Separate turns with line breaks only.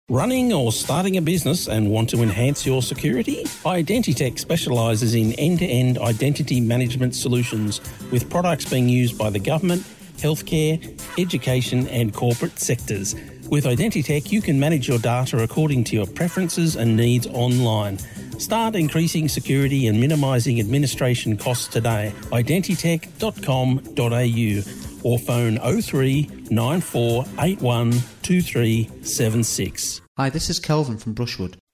Running or starting a business and want to enhance your security? Identitech specialises in end-to-end identity management solutions with products being used by the government, healthcare, education and corporate sectors. With Identitech, you can manage your data according to your preferences and needs online. Start increasing security and minimising administration costs today. Identitech.com.au or phone 03 9481 2376.
Hi, this is Kelvin from Brushwood.